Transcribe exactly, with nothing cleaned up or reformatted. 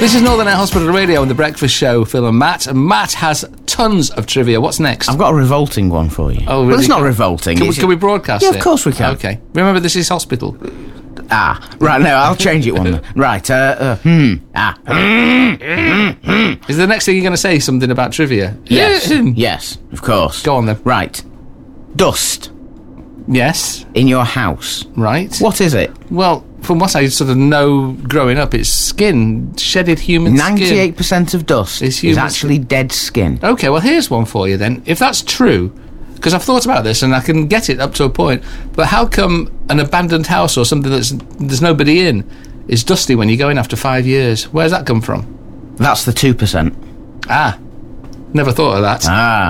This is Northern Air Hospital Radio and The Breakfast Show, Phil and Matt. And Matt has tons of trivia. What's next? I've got a revolting one for you. Oh, really? Well, it's not revolting. Can, we, can we broadcast yeah, it? Yeah, of course we can. Okay. Remember, this is hospital. Ah, right, no, I'll change it one. Right, uh, uh, hmm, ah. Is the next thing you're going to say something about trivia? Yes, yes, of course. Go on then. Right. Dust. Yes. In your house. Right. What is it? Well, from what I sort of know growing up, it's skin. Shedded human skin. ninety-eight percent of dust is, is actually skin. Dead skin. Okay, well, here's one for you then. If that's true, because I've thought about this and I can get it up to a point, but how come an abandoned house or something that's there's nobody in is dusty when you go in after five years? Where's that come from? That's the two percent. Ah. Never thought of that. Ah.